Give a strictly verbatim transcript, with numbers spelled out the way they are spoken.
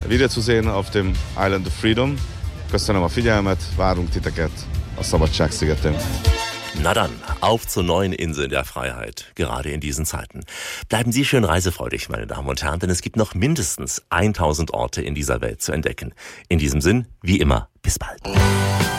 wiederzusehen auf dem Island of Freedom. Köszönöm a figyelmet, várunk titeket a Szabadság-szigeten. Na dann, auf zu neuen Inseln der Freiheit, gerade in diesen Zeiten. Bleiben Sie schön reisefreudig, meine Damen und Herren, denn es gibt noch mindestens tausend Orte in dieser Welt zu entdecken. In diesem Sinn, wie immer, bis bald.